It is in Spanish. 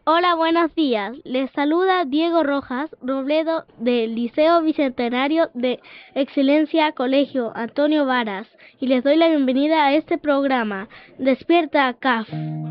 Hola, buenos días. Les saluda Diego Rojas Robledo del Liceo Bicentenario de Excelencia Colegio Antonio Varas y les doy la bienvenida a este programa, Despierta CAF.